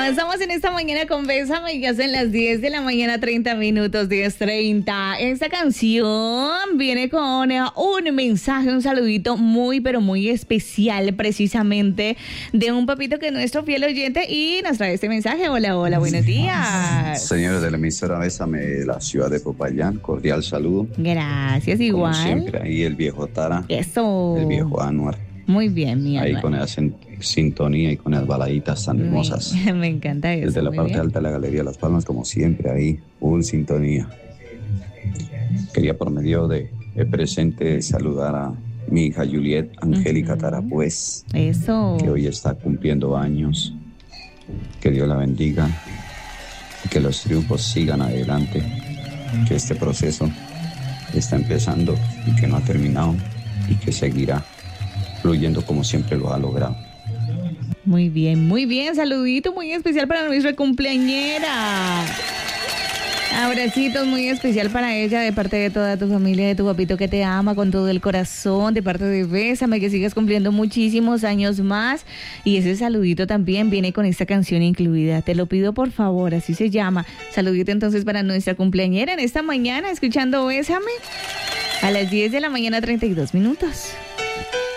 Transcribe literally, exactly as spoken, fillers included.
Estamos en esta mañana con Bésame, ya son las diez de la mañana, treinta minutos, diez treinta. Esta canción viene con un mensaje, un saludito muy, pero muy especial, precisamente de un papito que es nuestro fiel oyente y nos trae este mensaje. Hola, hola, buenos días. Señores de la emisora Bésame de la ciudad de Popayán, cordial saludo. Gracias, igual. Como siempre, ahí el viejo Tara. Eso. El viejo Anuar. Muy bien, mi Ahí alma. con esa sintonía y con las baladitas tan hermosas. Me, me encanta eso. Desde la muy parte bien. alta de la Galería Las Palmas, como siempre, ahí, full sintonía. Quería por medio de, de presente saludar a mi hija Juliet Angélica Ujú. Tara, pues, Eso. que hoy está cumpliendo años. Que Dios la bendiga y que los triunfos sigan adelante. Que este proceso está empezando y que no ha terminado y que seguirá fluyendo como siempre lo ha logrado. Muy bien, muy bien. Saludito muy especial para nuestra cumpleañera. Abracitos muy especial para ella de parte de toda tu familia, de tu papito que te ama con todo el corazón, de parte de Bésame, que sigas cumpliendo muchísimos años más. Y ese saludito también viene con esta canción incluida. Te lo pido por favor, así se llama. Saludito entonces para nuestra cumpleañera en esta mañana, escuchando Bésame a las diez de la mañana, treinta y dos minutos.